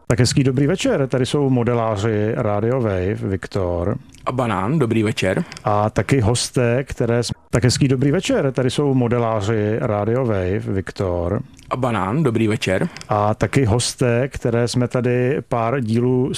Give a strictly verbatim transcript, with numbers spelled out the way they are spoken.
Tak hezký dobrý večer, tady jsou modeláři Radio Wave, Viktor. A Banán, dobrý večer. A taky hosté, které... Tak hezký dobrý večer, tady jsou modeláři Radio Wave, Viktor. A Banán, dobrý večer. A taky hosté, které jsme tady pár dílů